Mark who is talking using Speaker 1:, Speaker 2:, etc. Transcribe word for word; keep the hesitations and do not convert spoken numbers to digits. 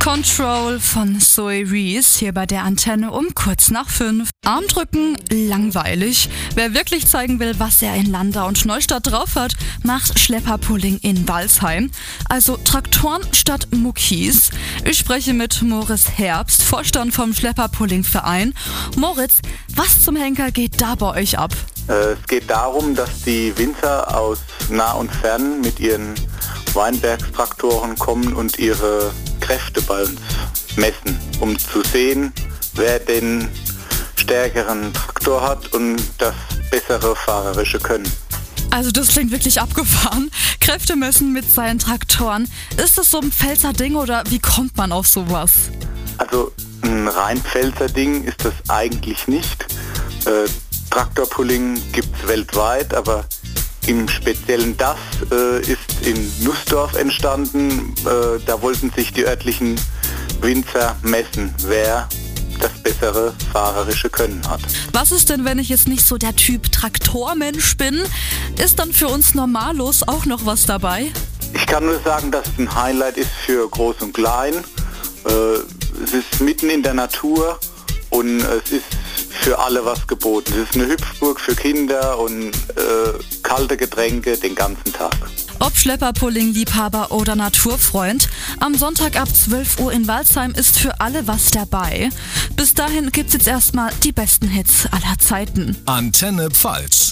Speaker 1: Control von Zoe Reese hier bei der Antenne um kurz nach fünf. Armdrücken, langweilig. Wer wirklich zeigen will, was er in Landau und Neustadt drauf hat, macht Schlepperpulling in Walsheim. Also Traktoren statt Muckis. Ich spreche mit Moritz Herbst, Vorstand vom Schlepperpulling-Verein. Moritz, was zum Henker geht da bei euch ab?
Speaker 2: Es geht darum, dass die Winzer aus nah und fern mit ihren Weinbergstraktoren kommen und ihre Kräfte bei uns messen, um zu sehen, wer den stärkeren Traktor hat und das bessere fahrerische Können.
Speaker 1: Also das klingt wirklich abgefahren. Kräfte messen mit seinen Traktoren. Ist das so ein Pfälzer Ding oder wie kommt man auf sowas?
Speaker 2: Also ein rein Pfälzer Ding ist das eigentlich nicht. Äh, Traktorpulling gibt es weltweit, aber im Speziellen das äh, ist in Nussdorf entstanden. Äh, da wollten sich die örtlichen Winzer messen, wer das bessere fahrerische Können hat.
Speaker 1: Was ist denn, wenn ich jetzt nicht so der Typ Traktormensch bin? Ist dann für uns Normalos auch noch was dabei?
Speaker 2: Ich kann nur sagen, dass es ein Highlight ist für Groß und Klein. Äh, es ist mitten in der Natur und es ist für alle was geboten. Es ist eine Hüpfburg für Kinder und äh, kalte Getränke den ganzen Tag.
Speaker 1: Ob Schlepperpulling-Liebhaber oder Naturfreund, am Sonntag ab zwölf Uhr in Walsheim ist für alle was dabei. Bis dahin gibt's jetzt erstmal die besten Hits aller Zeiten.
Speaker 3: Antenne Pfalz.